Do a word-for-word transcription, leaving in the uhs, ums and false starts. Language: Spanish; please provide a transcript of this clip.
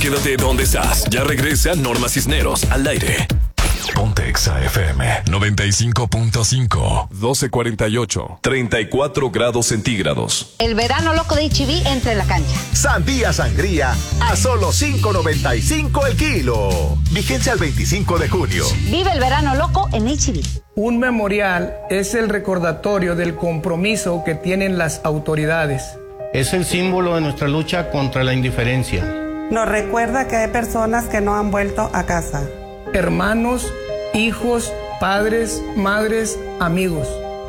Quédate donde estás. Ya regresa Norma Cisneros al aire. Ponte Exa F M noventa y cinco punto cinco. doce cuarenta y ocho. treinta y cuatro grados centígrados. El verano loco de H E B entre la cancha. Sandía sangría a solo cinco noventa y cinco el kilo. Vigencia al veinticinco de junio. Vive el verano loco en H E B. Un memorial es el recordatorio del compromiso que tienen las autoridades. Es el símbolo de nuestra lucha contra la indiferencia. Nos recuerda que hay personas que no han vuelto a casa. Hermanos, hijos, padres, madres, amigos.